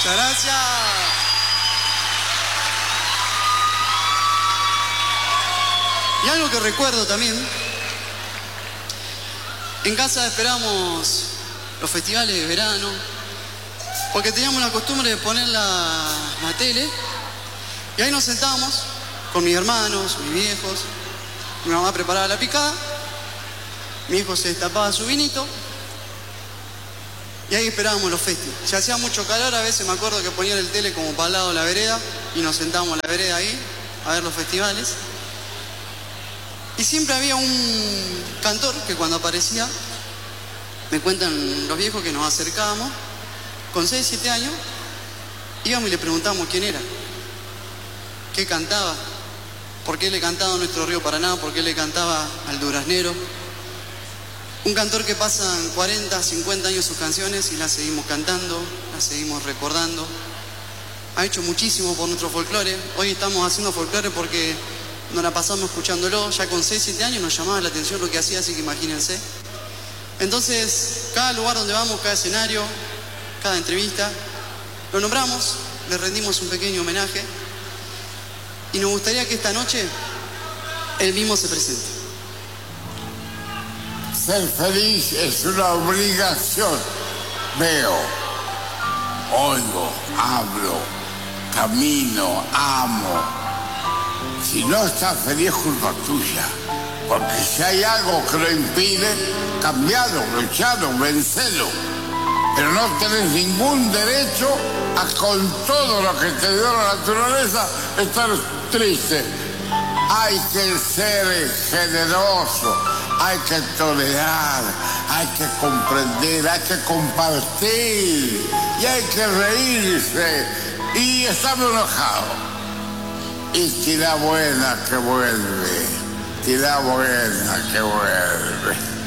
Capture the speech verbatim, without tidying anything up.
Muchas gracias. Y algo que recuerdo también, en casa esperábamos los festivales de verano, porque teníamos la costumbre de poner la, la tele, y ahí nos sentábamos con mis hermanos, mis viejos, mi mamá preparaba la picada, mi hijo se destapaba su vinito, y ahí esperábamos los festivales. Si hacía mucho calor, a veces me acuerdo que ponían el tele como para el lado de la vereda, y nos sentábamos en la vereda ahí, a ver los festivales. Y siempre había un cantor que cuando aparecía, me cuentan los viejos que nos acercábamos, con seis, siete años, íbamos y le preguntábamos quién era, qué cantaba, por qué le cantaba a nuestro río Paraná, por qué le cantaba al Duraznero. Un cantor que pasan cuarenta, cincuenta años sus canciones y las seguimos cantando, las seguimos recordando. Ha hecho muchísimo por nuestro folclore. Hoy estamos haciendo folclore porque nos la pasamos escuchándolo. Ya con seis, siete años nos llamaba la atención lo que hacía, así que imagínense. Entonces, cada lugar donde vamos, cada escenario, cada entrevista, lo nombramos, le rendimos un pequeño homenaje y nos gustaría que esta noche él mismo se presente. Ser feliz es una obligación. Veo, oigo, hablo, camino, amo. Si no estás feliz, es culpa tuya. Porque si hay algo que lo impide, cambialo, luchalo, vencelo. Pero no tenés ningún derecho a, con todo lo que te dio la naturaleza, estar triste. Hay que ser generoso, hay que tolerar, hay que comprender, hay que compartir y hay que reírse y estar enojado. Y tira buena que vuelve, tira buena que vuelve.